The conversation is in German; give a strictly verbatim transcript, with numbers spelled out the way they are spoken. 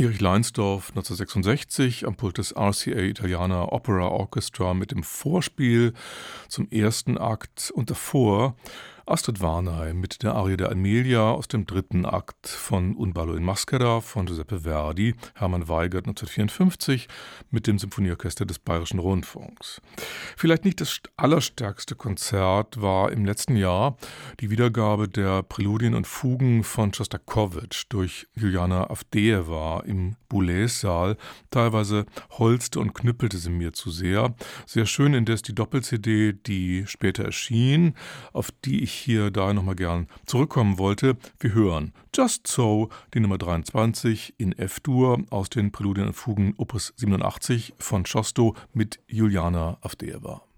Erich Leinsdorf neunzehnhundertsechsundsechzig am Pult des R C A Italiana Opera Orchestra mit dem Vorspiel zum ersten Akt und davor Astrid Varnay mit der Arie der Amelia aus dem dritten Akt von Un ballo in maschera von Giuseppe Verdi, Hermann Weigert neunzehnhundertvierundfünfzig mit dem Symphonieorchester des Bayerischen Rundfunks. Vielleicht nicht das allerstärkste Konzert war im letzten Jahr die Wiedergabe der Präludien und Fugen von Schostakowitsch durch Juliana Avdejewa im Boulez-Saal. Teilweise holzte und knüppelte sie mir zu sehr. Sehr schön indes die Doppel-C D, die später erschien, auf die ich hier daher nochmal gern zurückkommen wollte. Wir hören Just So, die Nummer dreiundzwanzig in F-Dur aus den Präludien und Fugen Opus siebenundachtzig von Schosto mit Juliana Avdejewa.